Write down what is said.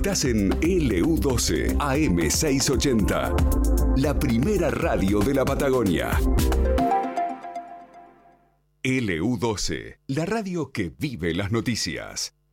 Estás en LU12 AM680, la primera radio de la Patagonia. LU12, la radio que vive las noticias.